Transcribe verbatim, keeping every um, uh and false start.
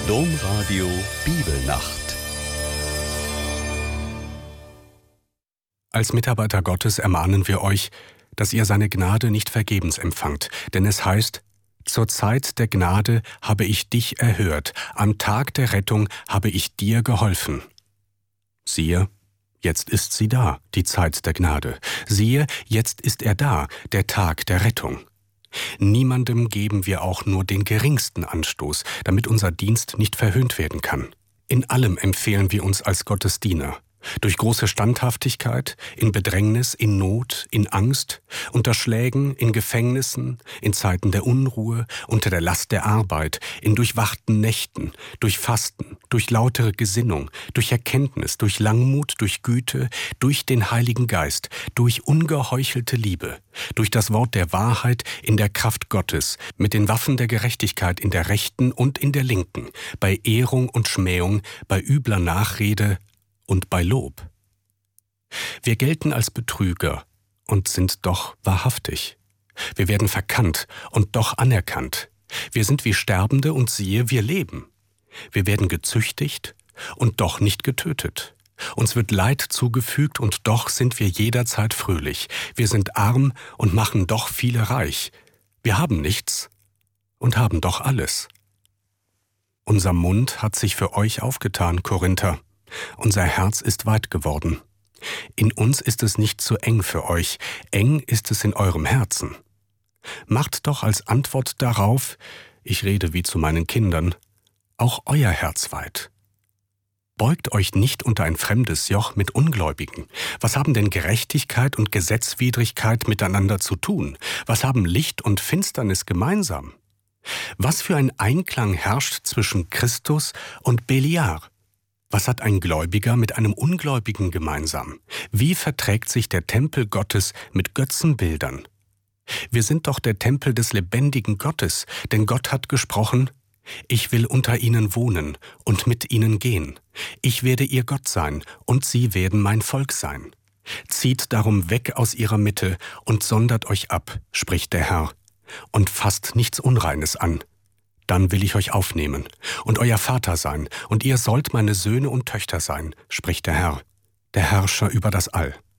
Domradio Bibelnacht. Als Mitarbeiter Gottes ermahnen wir euch, dass ihr seine Gnade nicht vergebens empfangt, denn es heißt: Zur Zeit der Gnade habe ich dich erhört, am Tag der Rettung habe ich dir geholfen. Siehe, jetzt ist sie da, die Zeit der Gnade. Siehe, jetzt ist er da, der Tag der Rettung. Niemandem geben wir auch nur den geringsten Anstoß, damit unser Dienst nicht verhöhnt werden kann. In allem empfehlen wir uns als Gottes Diener. Durch große Standhaftigkeit, in Bedrängnis, in Not, in Angst, unter Schlägen, in Gefängnissen, in Zeiten der Unruhe, unter der Last der Arbeit, in durchwachten Nächten, durch Fasten, durch lautere Gesinnung, durch Erkenntnis, durch Langmut, durch Güte, durch den Heiligen Geist, durch ungeheuchelte Liebe, durch das Wort der Wahrheit in der Kraft Gottes, mit den Waffen der Gerechtigkeit in der rechten und in der linken, bei Ehrung und Schmähung, bei übler Nachrede und bei Lob. Wir gelten als Betrüger und sind doch wahrhaftig. Wir werden verkannt und doch anerkannt. Wir sind wie Sterbende und siehe, wir leben. Wir werden gezüchtigt und doch nicht getötet. Uns wird Leid zugefügt und doch sind wir jederzeit fröhlich. Wir sind arm und machen doch viele reich. Wir haben nichts und haben doch alles. Unser Mund hat sich für euch aufgetan, Korinther. Unser Herz ist weit geworden. In uns ist es nicht zu eng für euch, eng ist es in eurem Herzen. Macht doch als Antwort darauf, ich rede wie zu meinen Kindern, auch euer Herz weit. Beugt euch nicht unter ein fremdes Joch mit Ungläubigen. Was haben denn Gerechtigkeit und Gesetzwidrigkeit miteinander zu tun? Was haben Licht und Finsternis gemeinsam? Was für ein Einklang herrscht zwischen Christus und Beliar? Was hat ein Gläubiger mit einem Ungläubigen gemeinsam? Wie verträgt sich der Tempel Gottes mit Götzenbildern? Wir sind doch der Tempel des lebendigen Gottes, denn Gott hat gesprochen: Ich will unter ihnen wohnen und mit ihnen gehen. Ich werde ihr Gott sein und sie werden mein Volk sein. Zieht darum weg aus ihrer Mitte und sondert euch ab, spricht der Herr, und fasst nichts Unreines an. Dann will ich euch aufnehmen und euer Vater sein, und ihr sollt meine Söhne und Töchter sein, spricht der Herr, der Herrscher über das All.